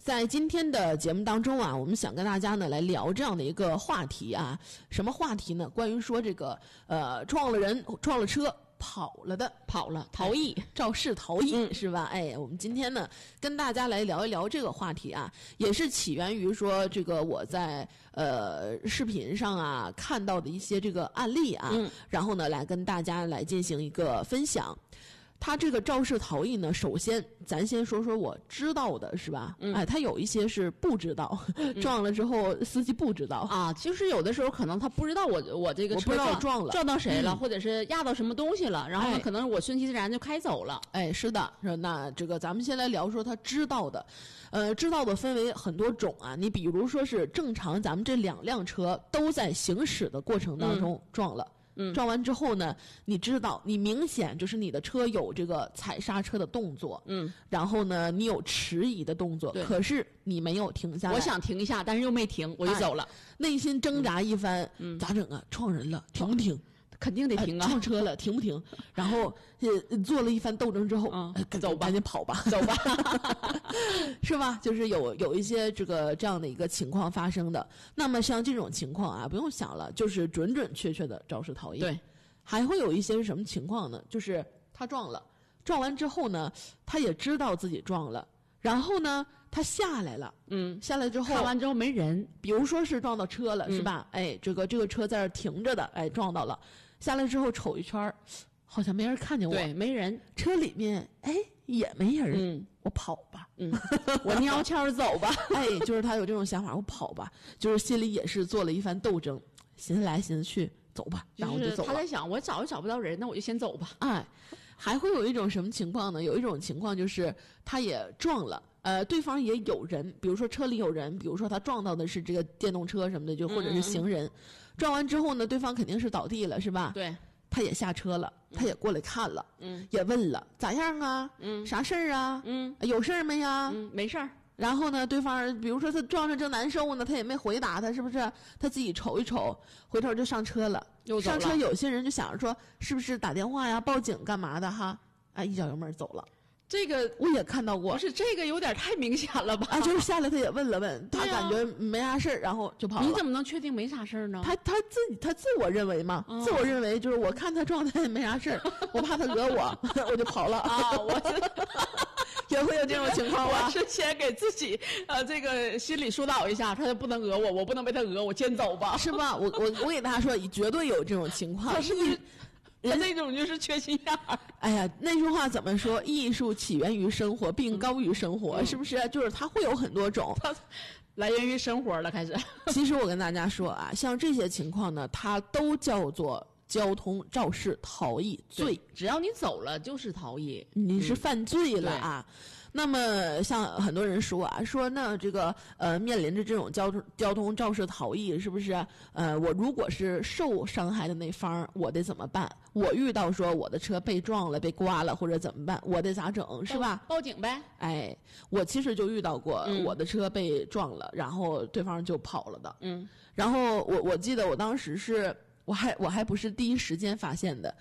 在今天的节目当中啊，我们想跟大家呢来聊这样的一个话题啊，什么话题呢？关于说这个撞了人、撞了车。跑了，逃逸，肇事逃逸，是吧？哎，我们今天呢，跟大家来聊一聊这个话题啊，也是起源于说这个我在视频上啊看到的一些这个案例啊，然后呢来跟大家来进行一个分享。他这个肇事逃逸呢，首先咱先说说我知道的是吧？哎，他有一些是不知道，撞了之后司机不知道啊，就是有的时候可能他不知道我这个车撞到谁了，或者是压到什么东西了，然后呢，可能我顺其自然就开走了。 哎，是的，那这个咱们先来聊说他知道的，知道的分为很多种啊。你比如说是正常咱们这两辆车都在行驶的过程当中撞了。撞完之后呢，你知道，你明显就是你的车有这个踩刹车的动作，然后呢，你有迟疑的动作，可是你没有停下来。 我想停一下，但是又没停，我就走了。 内心挣扎一番，咋整啊？撞人了，停不停？ 肯定得停啊！ 撞车了，停不停？然后做了一番斗争之后， 走吧， 赶紧跑吧， 走吧， 是吧？就是有一些这样的一个情况发生的。那么像这种情况啊，不用想了，就是准准确确的肇事逃逸。 对， 还会有一些是什么情况呢？就是他撞了，撞完之后呢，他也知道自己撞了。然后呢，他下来了，下来之后看完之后没人， 比如说是撞到车了，是吧？哎，这个车在这停着的，哎，撞到了，下来之后瞅一圈，好像没人看见我， 对，没人， 车里面哎也没人，我跑吧， 我蔫悄走吧， 哎，就是他有这种想法，我跑吧，就是心里也是做了一番斗争，寻思来寻思去，走吧，然后就走了。 他在想，我找也找不到人，那我就先走吧。 哎。还会有一种什么情况呢？有一种情况就是他也撞了，对方也有人，比如说车里有人，比如说他撞到的是这个电动车什么的，就或者是行人，撞完之后呢，对方肯定是倒地了，是吧？ 对， 他也下车了，他也过来看了，也问了咋样啊？啥事儿啊？有事儿没呀？ 没事儿。 然后呢，对方比如说他撞着正难受呢，他也没回答他，是不是？他自己瞅一瞅，回头就上车了。上车，有些人就想着说，是不是打电话呀、报警干嘛的哈？啊，一脚油门走了。 这个我也看到过。 不是这个有点太明显了吧？ 啊，就是下来他也问了问，他感觉没啥事儿，然后就跑了。 你怎么能确定没啥事儿呢？ 他自我认为嘛，自我认为就是我看他状态没啥事儿，我怕他讹我，我就跑了啊！也会有这种情况吧？ 我是先给自己这个心理疏导一下，他就不能讹我，我不能被他讹，我先走吧， 是吧？我给大家说，绝对有这种情况。 他是人那种就是缺心眼儿。 哎呀，那句话怎么说？艺术起源于生活，并高于生活，是不是？就是它会有很多种， 它来源于生活了。开始， 其实我跟大家说啊，像这些情况呢，它都叫做交通肇事逃逸罪。 只要你走了，就是逃逸， 你是犯罪了啊。那么像很多人说啊，说那这个面临着这种交通肇事逃逸，是不是我如果是受伤害的那方，我得怎么办？我遇到说我的车被撞了、被刮了或者怎么办？我得咋整？是吧？ 报警呗。 哎，我其实就遇到过我的车被撞了，然后对方就跑了的。然后我记得我当时是。我还不是第一时间发现的，